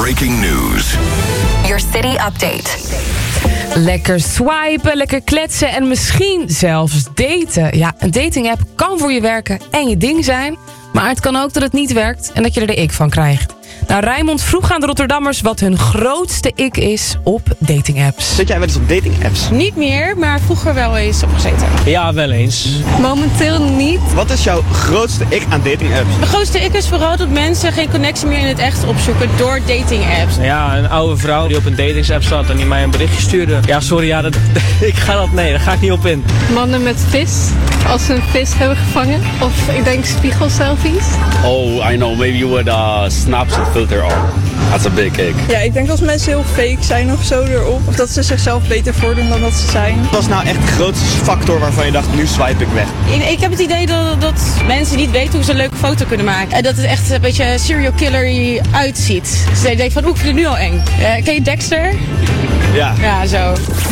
breaking news. Your City Update. Lekker swipen, lekker kletsen en misschien zelfs daten. Ja, een dating-app kan voor je werken en je ding zijn. Maar het kan ook dat het niet werkt en dat je er de ik van krijgt. Nou, Rijmond vroeg aan de Rotterdammers wat hun grootste ik is op dating-apps. Zit jij wel eens op dating-apps? Niet meer, maar vroeger wel eens opgezeten. Ja, wel eens. Momenteel niet. Wat is jouw grootste ik aan dating-apps? De grootste ik is vooral dat mensen geen connectie meer in het echt opzoeken door dating-apps. Ja, een oude vrouw die op een datingsapp zat en die mij een berichtje stuurde. Ja, sorry, ja, daar ga ik niet op in. Mannen met vis, als ze een vis hebben gevangen. Of ik denk spiegelselfies. Oh, I know, maybe you would snap some filter on. That's a big kick. Ja, ik denk als mensen heel fake zijn of zo erop. Of dat ze zichzelf beter voordoen dan dat ze zijn. Wat was nou echt de grootste factor waarvan je dacht, nu swipe ik weg? Ik heb het idee dat mensen niet weten hoe ze een leuke foto kunnen maken. En dat het echt een beetje serial killer uitziet. Dus je denkt van, ik vind het nu al eng. Ken je Dexter? Ja. Ja, zo.